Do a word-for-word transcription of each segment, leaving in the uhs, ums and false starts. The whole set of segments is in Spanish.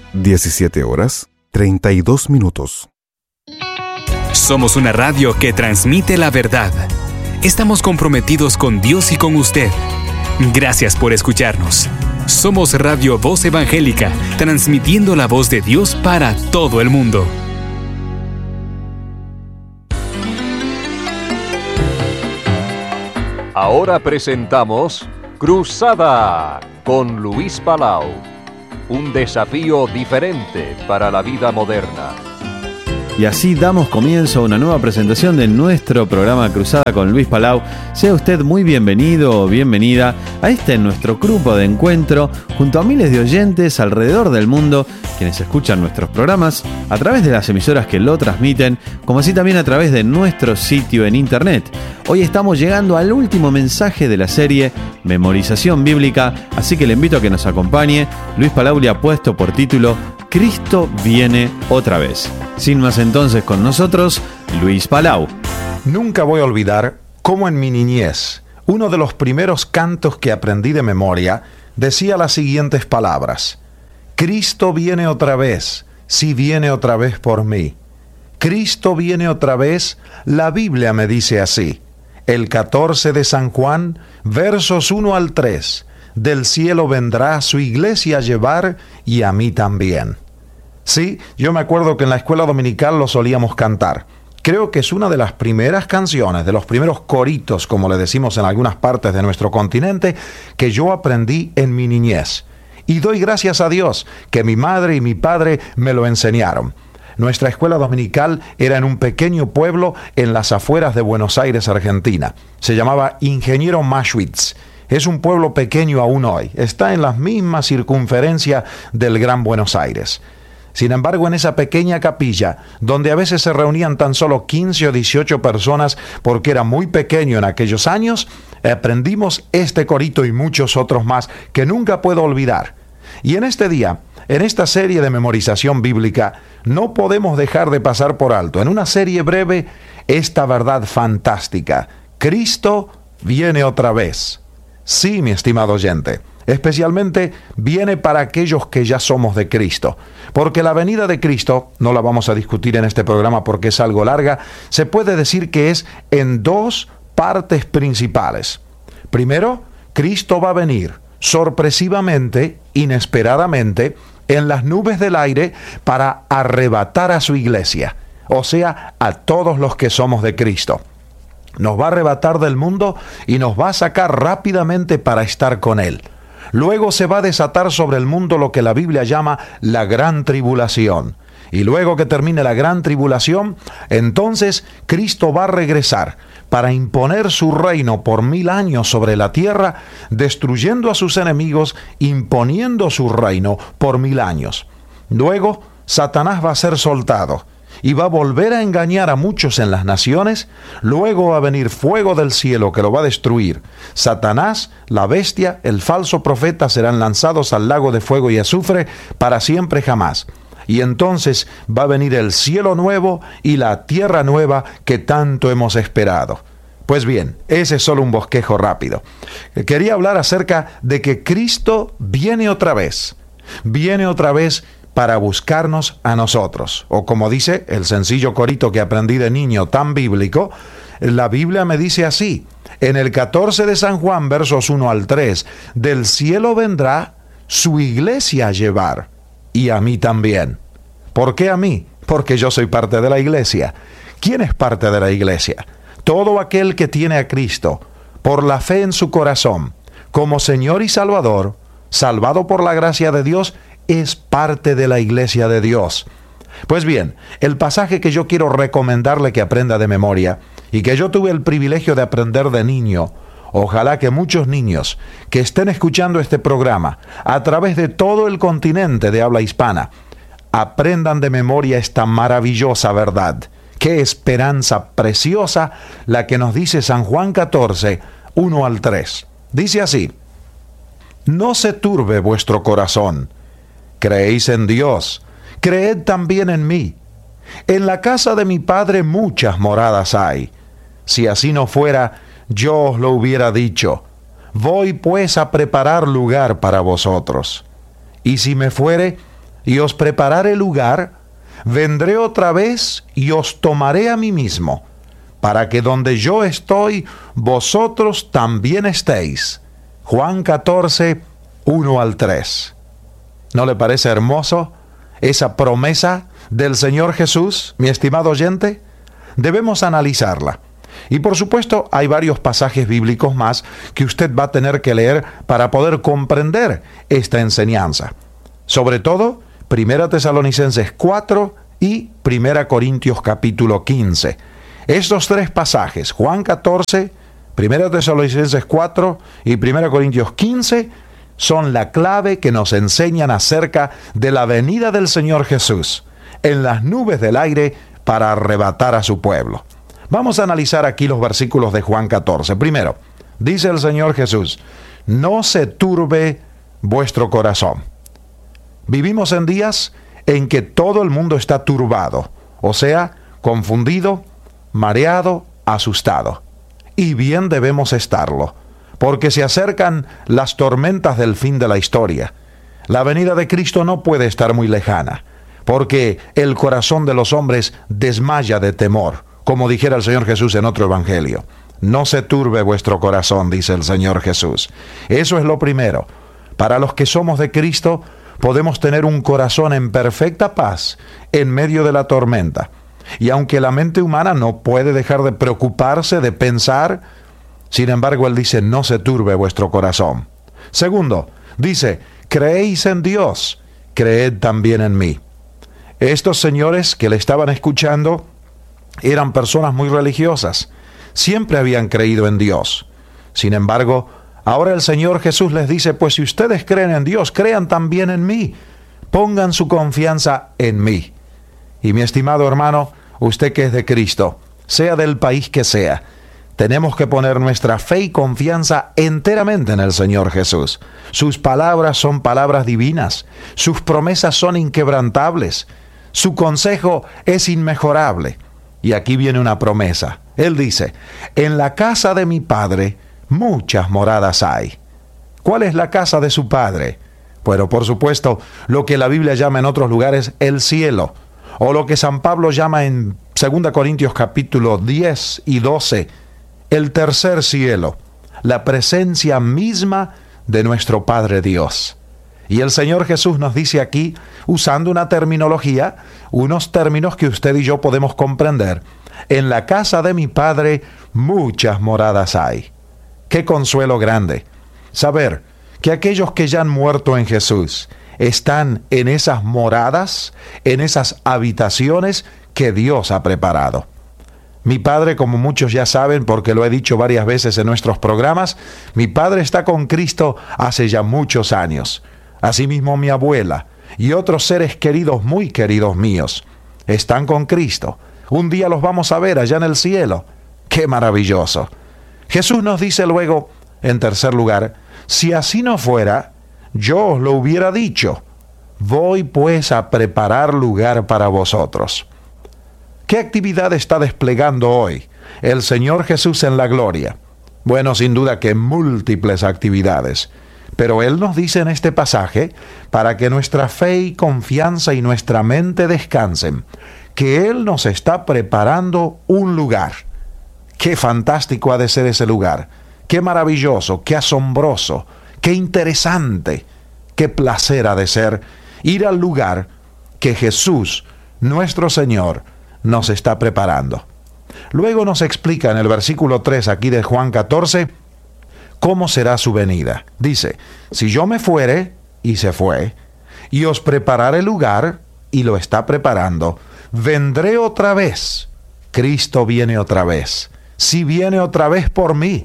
diecisiete horas, treinta y dos minutos. Somos una radio que transmite la verdad. Estamos comprometidos con Dios y con usted. Gracias por escucharnos. Somos Radio Voz Evangélica, transmitiendo la voz de Dios para todo el mundo. Ahora presentamos Cruzada con Luis Palau. Un desafío diferente para la vida moderna. Y así damos comienzo a una nueva presentación de nuestro programa Cruzada con Luis Palau. Sea usted muy bienvenido o bienvenida a este nuestro grupo de encuentro junto a miles de oyentes alrededor del mundo, quienes escuchan nuestros programas a través de las emisoras que lo transmiten, como así también a través de nuestro sitio en internet. Hoy estamos llegando al último mensaje de la serie Memorización Bíblica, así que le invito a que nos acompañe. Luis Palau le ha puesto por título Cristo viene otra vez. Sin más entonces con nosotros, Luis Palau. Nunca voy a olvidar cómo en mi niñez, uno de los primeros cantos que aprendí de memoria decía las siguientes palabras: Cristo viene otra vez, si viene otra vez por mí. Cristo viene otra vez, la Biblia me dice así. El catorce de San Juan, versos uno al tres. Del cielo vendrá a su iglesia a llevar y a mí también. Sí, yo me acuerdo que en la escuela dominical lo solíamos cantar. Creo que es una de las primeras canciones, de los primeros coritos, como le decimos en algunas partes de nuestro continente, que yo aprendí en mi niñez. Y doy gracias a Dios que mi madre y mi padre me lo enseñaron. Nuestra escuela dominical era en un pequeño pueblo en las afueras de Buenos Aires, Argentina. Se llamaba Ingeniero Maschwitz. Es un pueblo pequeño aún hoy. Está en la misma circunferencia del Gran Buenos Aires. Sin embargo, en esa pequeña capilla, donde a veces se reunían tan solo quince o dieciocho personas, porque era muy pequeño en aquellos años, aprendimos este corito y muchos otros más que nunca puedo olvidar. Y en este día, en esta serie de memorización bíblica, no podemos dejar de pasar por alto, en una serie breve, esta verdad fantástica. Cristo viene otra vez. Sí, mi estimado oyente, especialmente viene para aquellos que ya somos de Cristo, porque la venida de Cristo, no la vamos a discutir en este programa porque es algo larga, se puede decir que es en dos partes principales. Primero, Cristo va a venir sorpresivamente, inesperadamente, en las nubes del aire para arrebatar a su iglesia, o sea, a todos los que somos de Cristo. Nos va a arrebatar del mundo y nos va a sacar rápidamente para estar con Él. Luego se va a desatar sobre el mundo lo que la Biblia llama la gran tribulación. Y luego que termine la gran tribulación, entonces Cristo va a regresar para imponer su reino por mil años sobre la tierra, destruyendo a sus enemigos, imponiendo su reino por mil años. Luego, Satanás va a ser soltado y va a volver a engañar a muchos en las naciones. Luego va a venir fuego del cielo que lo va a destruir. Satanás, la bestia, el falso profeta serán lanzados al lago de fuego y azufre para siempre jamás. Y entonces va a venir el cielo nuevo y la tierra nueva que tanto hemos esperado. Pues bien, ese es solo un bosquejo rápido. Quería hablar acerca de que Cristo viene otra vez. Viene otra vez para buscarnos a nosotros. O como dice el sencillo corito que aprendí de niño tan bíblico, la Biblia me dice así, en el catorce de San Juan, versos uno al tres, del cielo vendrá su iglesia a llevar, y a mí también. ¿Por qué a mí? Porque yo soy parte de la iglesia. ¿Quién es parte de la iglesia? Todo aquel que tiene a Cristo, por la fe en su corazón, como Señor y Salvador, salvado por la gracia de Dios, es parte de la iglesia de Dios. Pues bien, el pasaje que yo quiero recomendarle que aprenda de memoria, y que yo tuve el privilegio de aprender de niño, ojalá que muchos niños que estén escuchando este programa a través de todo el continente de habla hispana, aprendan de memoria esta maravillosa verdad. Qué esperanza preciosa la que nos dice San Juan catorce, uno al tres. Dice así: no se turbe vuestro corazón. Creéis en Dios, creed también en mí. En la casa de mi Padre muchas moradas hay. Si así no fuera, yo os lo hubiera dicho. Voy pues a preparar lugar para vosotros. Y si me fuere, y os prepararé lugar, vendré otra vez y os tomaré a mí mismo, para que donde yo estoy, vosotros también estéis. Juan catorce, uno al tres. ¿No le parece hermoso esa promesa del Señor Jesús, mi estimado oyente? Debemos analizarla. Y por supuesto hay varios pasajes bíblicos más que usted va a tener que leer para poder comprender esta enseñanza. Sobre todo, Primera Tesalonicenses cuatro y Primera Corintios capítulo quince. Estos tres pasajes, Juan catorce, Primera Tesalonicenses cuatro y Primera Corintios quince, son la clave que nos enseñan acerca de la venida del Señor Jesús en las nubes del aire para arrebatar a su pueblo. Vamos a analizar aquí los versículos de Juan catorce. Primero, dice el Señor Jesús, no se turbe vuestro corazón. Vivimos en días en que todo el mundo está turbado, o sea, confundido, mareado, asustado. Y bien debemos estarlo, porque se acercan las tormentas del fin de la historia. La venida de Cristo no puede estar muy lejana, porque el corazón de los hombres desmaya de temor, como dijera el Señor Jesús en otro evangelio. No se turbe vuestro corazón, dice el Señor Jesús. Eso es lo primero. Para los que somos de Cristo, podemos tener un corazón en perfecta paz en medio de la tormenta. Y aunque la mente humana no puede dejar de preocuparse, de pensar, sin embargo, Él dice, no se turbe vuestro corazón. Segundo, dice, creéis en Dios, creed también en mí. Estos señores que le estaban escuchando eran personas muy religiosas. Siempre habían creído en Dios. Sin embargo, ahora el Señor Jesús les dice, pues si ustedes creen en Dios, crean también en mí. Pongan su confianza en mí. Y mi estimado hermano, usted que es de Cristo, sea del país que sea, tenemos que poner nuestra fe y confianza enteramente en el Señor Jesús. Sus palabras son palabras divinas, sus promesas son inquebrantables, su consejo es inmejorable. Y aquí viene una promesa. Él dice, en la casa de mi Padre muchas moradas hay. ¿Cuál es la casa de su Padre? Bueno, por supuesto, lo que la Biblia llama en otros lugares el cielo, o lo que San Pablo llama en segunda Corintios capítulo diez y doce, el tercer cielo, la presencia misma de nuestro Padre Dios. Y el Señor Jesús nos dice aquí, usando una terminología, unos términos que usted y yo podemos comprender, en la casa de mi Padre muchas moradas hay. ¡Qué consuelo grande! Saber que aquellos que ya han muerto en Jesús están en esas moradas, en esas habitaciones que Dios ha preparado. Mi padre, como muchos ya saben, porque lo he dicho varias veces en nuestros programas, mi padre está con Cristo hace ya muchos años. Asimismo mi abuela y otros seres queridos, muy queridos míos, están con Cristo. Un día los vamos a ver allá en el cielo. ¡Qué maravilloso! Jesús nos dice luego, en tercer lugar, si así no fuera, yo os lo hubiera dicho. Voy pues a preparar lugar para vosotros. ¿Qué actividad está desplegando hoy el Señor Jesús en la gloria? Bueno, sin duda que múltiples actividades. Pero Él nos dice en este pasaje, para que nuestra fe y confianza y nuestra mente descansen, que Él nos está preparando un lugar. Qué fantástico ha de ser ese lugar. Qué maravilloso, qué asombroso, qué interesante, qué placer ha de ser ir al lugar que Jesús, nuestro Señor, nos está preparando. Luego nos explica en el versículo tres aquí de Juan catorce, cómo será su venida. Dice, si yo me fuere, y se fue, y os prepararé lugar, y lo está preparando, vendré otra vez. Cristo viene otra vez. Si viene otra vez por mí.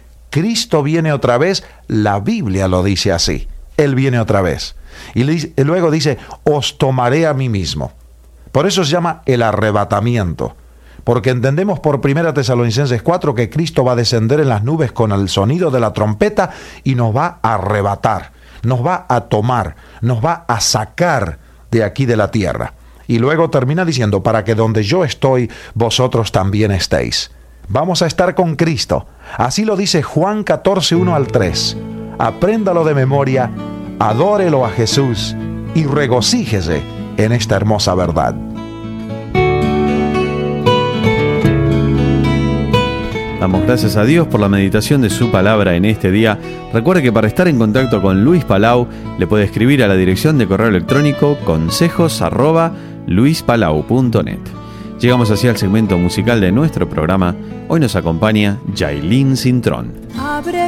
Cristo viene otra vez, la Biblia lo dice así. Él viene otra vez. Y luego dice, os tomaré a mí mismo. Por eso se llama el arrebatamiento. Porque entendemos por Primera Tesalonicenses cuatro que Cristo va a descender en las nubes con el sonido de la trompeta y nos va a arrebatar, nos va a tomar, nos va a sacar de aquí de la tierra. Y luego termina diciendo, para que donde yo estoy, vosotros también estéis. Vamos a estar con Cristo. Así lo dice Juan catorce, uno al tres. Apréndalo de memoria, adórelo a Jesús y regocíjese en esta hermosa verdad. Damos gracias a Dios por la meditación de su palabra en este día. Recuerde que para estar en contacto con Luis Palau le puede escribir a la dirección de correo electrónico consejos arroba luispalau punto net. Llegamos así al segmento musical de nuestro programa. Hoy nos acompaña Yailin Cintrón. Abre